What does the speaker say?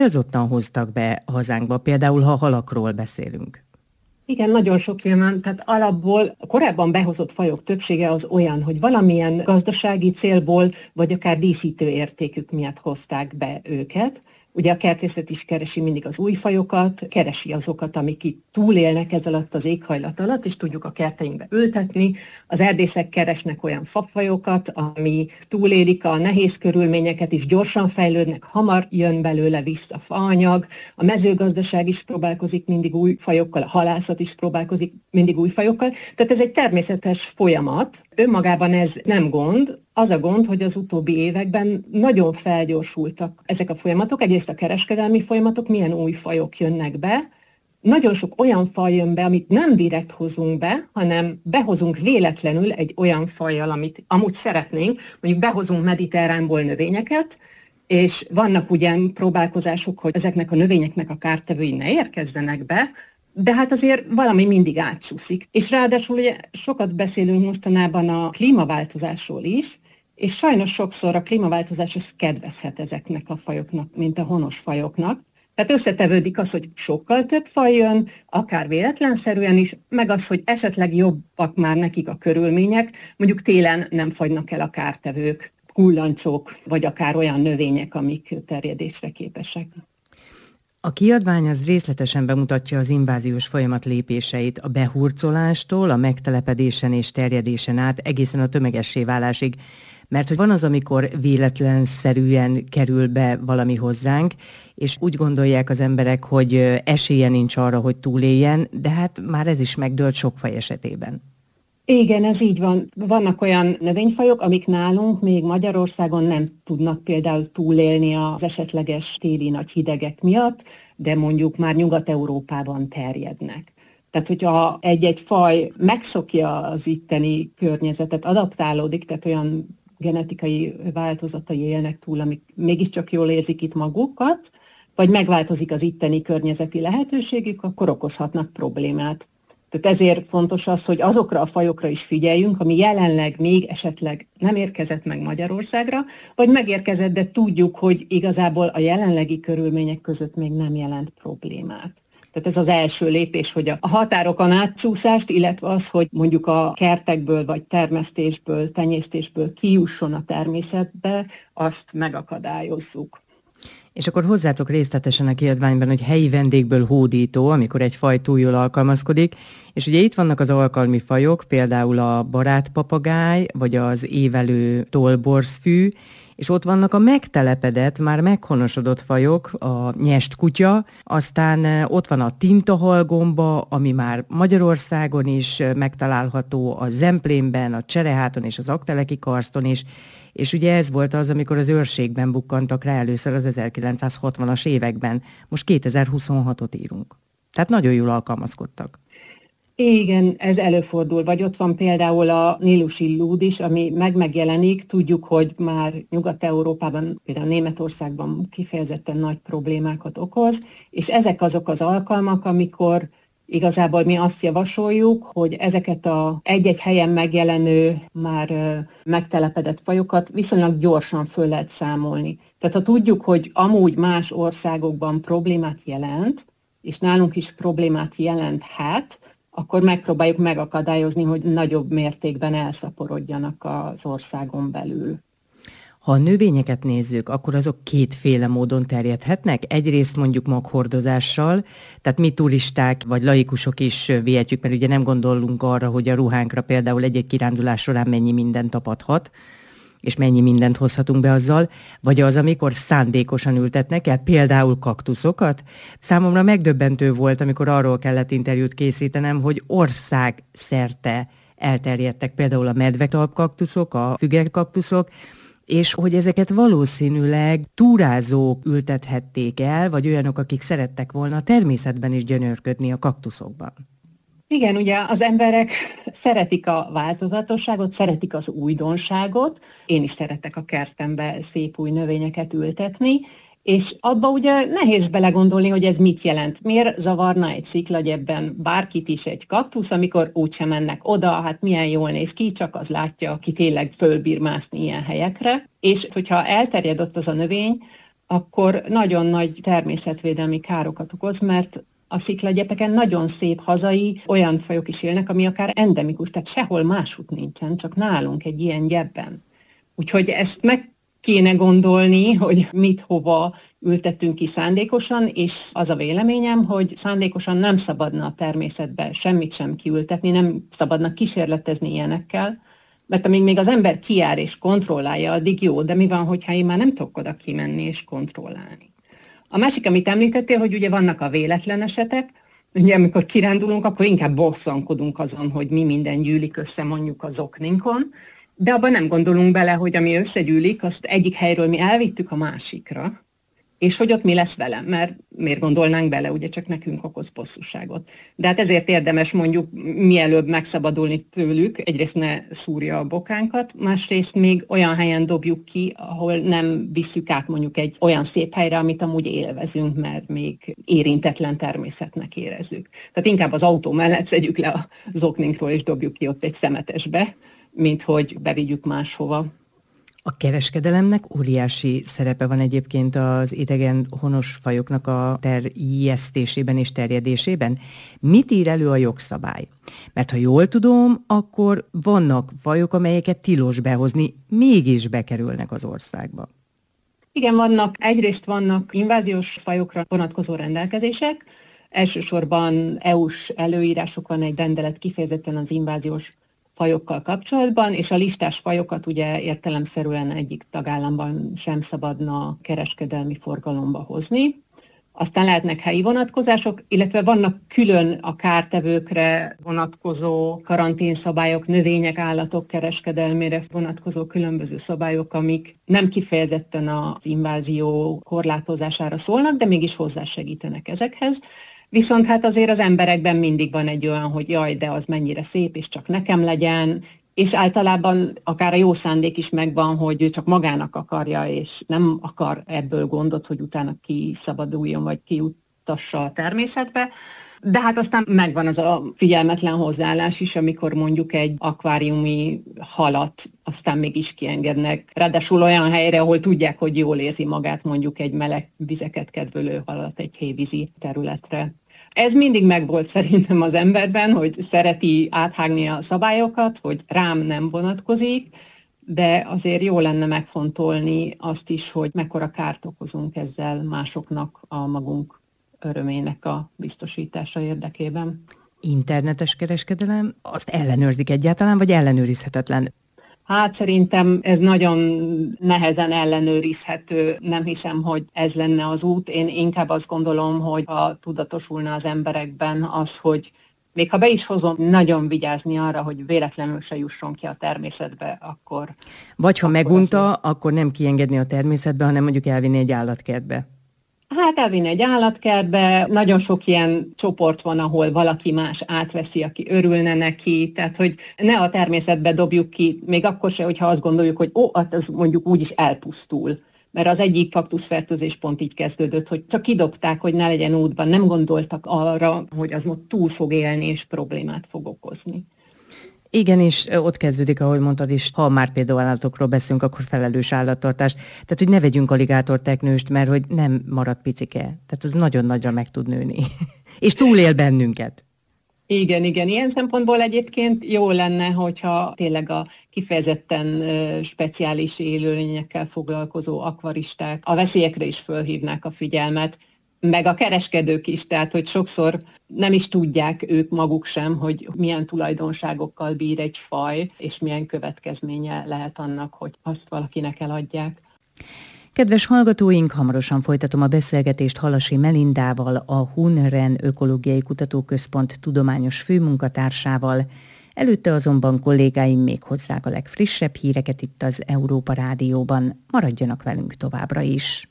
Azottan hoztak be hazánkba, például ha halakról beszélünk? Igen, nagyon sok ilyen van. Tehát alapból a korábban behozott fajok többsége az olyan, hogy valamilyen gazdasági célból, vagy akár díszítő értékük miatt hozták be őket. Ugye a kertészet is keresi mindig az új fajokat, keresi azokat, amik itt túlélnek ez alatt az éghajlat alatt, és tudjuk a kerteinkbe ültetni. Az erdészek keresnek olyan fafajokat, ami túlélik a nehéz körülményeket, és gyorsan fejlődnek, hamar jön belőle vissza faanyag. A mezőgazdaság is próbálkozik mindig új fajokkal, a halászat is próbálkozik mindig új fajokkal. Tehát ez egy természetes folyamat. Önmagában ez nem gond. Az a gond, hogy az utóbbi években nagyon felgyorsultak ezek a folyamatok. Egyrészt a kereskedelmi folyamatok, milyen új fajok jönnek be. Nagyon sok olyan faj jön be, amit nem direkt hozunk be, hanem behozunk véletlenül egy olyan fajjal, amit amúgy szeretnénk. Mondjuk behozunk mediterránból növényeket, és vannak ugyan próbálkozások, hogy ezeknek a növényeknek a kártevői ne érkezzenek be, de hát azért valami mindig átcsúszik. És ráadásul ugye sokat beszélünk mostanában a klímaváltozásról is, és sajnos sokszor a klímaváltozás az kedvezhet ezeknek a fajoknak, mint a honos fajoknak. Tehát összetevődik az, hogy sokkal több faj jön, akár véletlenszerűen is, meg az, hogy esetleg jobbak már nekik a körülmények, mondjuk télen nem fagynak el a kártevők, kullancsok, vagy akár olyan növények, amik terjedésre képesek. A kiadvány az részletesen bemutatja az inváziós folyamat lépéseit a behurcolástól, a megtelepedésen és terjedésen át egészen a tömegessé válásig. Mert hogy van az, amikor véletlenszerűen kerül be valami hozzánk, és úgy gondolják az emberek, hogy esélye nincs arra, hogy túléljen, de hát már ez is megdőlt sok faj esetében. Igen, ez így van. Vannak olyan növényfajok, amik nálunk még Magyarországon nem tudnak például túlélni az esetleges téli nagy hidegek miatt, de mondjuk már Nyugat-Európában terjednek. Tehát, hogyha egy-egy faj megszokja az itteni környezetet, adaptálódik, tehát olyan genetikai változatai élnek túl, amik mégiscsak jól érzik itt magukat, vagy megváltozik az itteni környezeti lehetőségük, akkor okozhatnak problémát. Tehát ezért fontos az, hogy azokra a fajokra is figyeljünk, ami jelenleg még esetleg nem érkezett meg Magyarországra, vagy megérkezett, de tudjuk, hogy igazából a jelenlegi körülmények között még nem jelent problémát. Tehát ez az első lépés, hogy a határokon átcsúszást, illetve az, hogy mondjuk a kertekből, vagy termesztésből, tenyésztésből kijusson a természetbe, azt megakadályozzuk. És akkor hozzátok részletesen a kiadványban, hogy helyi vendégből hódító, amikor egy faj túl jól alkalmazkodik, és ugye itt vannak az alkalmi fajok, például a barátpapagáj, vagy az évelő tollborszfű, és ott vannak a megtelepedett, már meghonosodott fajok, a nyest kutya, aztán ott van a tintahalgomba, ami már Magyarországon is megtalálható, a Zemplénben, a Csereháton és az Aggteleki karston is, és ugye ez volt az, amikor az őrségben bukkantak rá először az 1960-as években. Most 2026-ot írunk. Tehát nagyon jól alkalmazkodtak. Igen, ez előfordul. Vagy ott van például a nílusi lúd is, ami megjelenik. Tudjuk, hogy már Nyugat-Európában, például Németországban kifejezetten nagy problémákat okoz, és ezek azok az alkalmak, amikor igazából mi azt javasoljuk, hogy ezeket a egy-egy helyen megjelenő, már megtelepedett fajokat viszonylag gyorsan föl lehet számolni. Tehát ha tudjuk, hogy amúgy más országokban problémát jelent, és nálunk is problémát jelenthet, akkor megpróbáljuk megakadályozni, hogy nagyobb mértékben elszaporodjanak az országon belül. Ha a növényeket nézzük, akkor azok kétféle módon terjedhetnek. Egyrészt mondjuk maghordozással, tehát mi turisták vagy laikusok is vihetjük, mert ugye nem gondolunk arra, hogy a ruhánkra például egy-egy kirándulás során mennyi mindent tapadhat, és mennyi mindent hozhatunk be azzal, vagy az, amikor szándékosan ültetnek el, például kaktuszokat. Számomra megdöbbentő volt, amikor arról kellett interjút készítenem, hogy országszerte elterjedtek például a medvetalpkaktuszok, a fügekaktuszok, és hogy ezeket valószínűleg túrázók ültethették el, vagy olyanok, akik szerettek volna a természetben is gyönyörködni a kaktuszokban. Igen, ugye az emberek szeretik a változatosságot, szeretik az újdonságot. Én is szeretek a kertembe szép új növényeket ültetni, és abba ugye nehéz belegondolni, hogy ez mit jelent. Miért zavarna egy sziklagyebben bárkit is egy kaktusz, amikor úgysem mennek oda, hát milyen jól néz ki, csak az látja, aki tényleg fölbír mászni ilyen helyekre. És hogyha elterjed ott az a növény, akkor nagyon nagy természetvédelmi károkat okoz, mert a sziklagyepeken nagyon szép hazai olyan fajok is élnek, ami akár endemikus, tehát sehol másút nincsen, csak nálunk egy ilyen gyepben. Úgyhogy ezt meg kéne gondolni, hogy mit hova ültettünk ki szándékosan, és az a véleményem, hogy szándékosan nem szabadna a természetbe semmit sem kiültetni, nem szabadna kísérletezni ilyenekkel, mert amíg még az ember kijár és kontrollálja, addig jó, de mi van, hogyha én már nem tudok oda kimenni és kontrollálni. A másik, amit említettél, hogy ugye vannak a véletlen esetek, ugye amikor kirándulunk, akkor inkább bosszankodunk azon, hogy mi minden gyűlik össze mondjuk az okninkon, de abban nem gondolunk bele, hogy ami összegyűlik, azt egyik helyről mi elvittük a másikra, és hogy ott mi lesz vele, mert miért gondolnánk bele, ugye csak nekünk okoz bosszúságot. De hát ezért érdemes mondjuk mielőbb megszabadulni tőlük, egyrészt ne szúrja a bokánkat, másrészt még olyan helyen dobjuk ki, ahol nem visszük át mondjuk egy olyan szép helyre, amit amúgy élvezünk, mert még érintetlen természetnek érezzük. Tehát inkább az autó mellett szedjük le az okninkról és dobjuk ki ott egy szemetesbe, mint hogy bevigyük máshova. A kereskedelemnek óriási szerepe van egyébként az idegen honos fajoknak a terjesztésében és terjedésében. Mit ír elő a jogszabály? Mert ha jól tudom, akkor vannak fajok, amelyeket tilos behozni, mégis bekerülnek az országba. Igen, egyrészt vannak inváziós fajokra vonatkozó rendelkezések, elsősorban EU-s előírások, van egy rendelet kifejezetten az inváziós fajokkal kapcsolatban, és a listás fajokat ugye értelemszerűen egyik tagállamban sem szabadna kereskedelmi forgalomba hozni. Aztán lehetnek helyi vonatkozások, illetve vannak külön a kártevőkre vonatkozó karanténszabályok, növények, állatok kereskedelmére vonatkozó különböző szabályok, amik nem kifejezetten az invázió korlátozására szólnak, de mégis hozzásegítenek ezekhez. Viszont hát azért az emberekben mindig van egy olyan, hogy jaj, de az mennyire szép, és csak nekem legyen, és általában akár a jó szándék is megvan, hogy ő csak magának akarja, és nem akar ebből gondot, hogy utána kiszabaduljon, vagy kiuttassa a természetbe. De hát aztán megvan az a figyelmetlen hozzáállás is, amikor mondjuk egy akváriumi halat aztán mégis kiengednek. Ráadásul olyan helyre, ahol tudják, hogy jól érzi magát, mondjuk egy meleg vizeket kedvelő halat egy hévízi területre. Ez mindig megvolt szerintem az emberben, hogy szereti áthágni a szabályokat, hogy rám nem vonatkozik, de azért jó lenne megfontolni azt is, hogy mekkora kárt okozunk ezzel másoknak a magunk örömének a biztosítása érdekében. Internetes kereskedelem, azt ellenőrzik egyáltalán, vagy ellenőrizhetetlen? Hát szerintem ez nagyon nehezen ellenőrizhető, nem hiszem, hogy ez lenne az út. Én inkább azt gondolom, hogy ha tudatosulna az emberekben az, hogy még ha be is hozom, nagyon vigyázni arra, hogy véletlenül se jusson ki a természetbe, akkor... Vagy ha megunta, akkor nem kiengedni a természetbe, hanem mondjuk elvinni egy állatkertbe. Hát elvinni egy állatkertbe, nagyon sok ilyen csoport van, ahol valaki más átveszi, aki örülne neki, tehát hogy ne a természetbe dobjuk ki, még akkor se, hogyha azt gondoljuk, hogy az mondjuk úgyis elpusztul. Mert az egyik kaktuszfertőzés pont így kezdődött, hogy csak kidobták, hogy ne legyen útban, nem gondoltak arra, hogy az ott túl fog élni és problémát fog okozni. Igen, és ott kezdődik, ahogy mondtad is, ha már például állatokról beszélünk, akkor felelős állattartás. Tehát, hogy ne vegyünk aligátorteknőst, mert hogy nem marad picike. Tehát az nagyon nagyra meg tud nőni. És túlél bennünket. Igen. Ilyen szempontból egyébként jó lenne, hogyha tényleg a kifejezetten speciális élőlényekkel foglalkozó akvaristák a veszélyekre is fölhívnák a figyelmet, meg a kereskedők is, tehát hogy sokszor nem is tudják ők maguk sem, hogy milyen tulajdonságokkal bír egy faj, és milyen következménye lehet annak, hogy azt valakinek eladják. Kedves hallgatóink, hamarosan folytatom a beszélgetést Halasi Melindával, a HUNREN Ökológiai Kutatóközpont tudományos főmunkatársával. Előtte azonban kollégáim még hozzák a legfrissebb híreket itt az Európa Rádióban. Maradjanak velünk továbbra is!